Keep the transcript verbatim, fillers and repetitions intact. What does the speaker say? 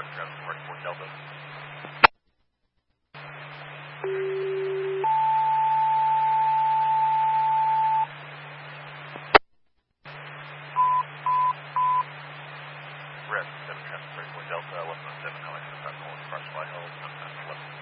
seven Transport Fort Delta. Red seven Transport Fort Delta, eleven oh seven, Alex, Crossway Hill,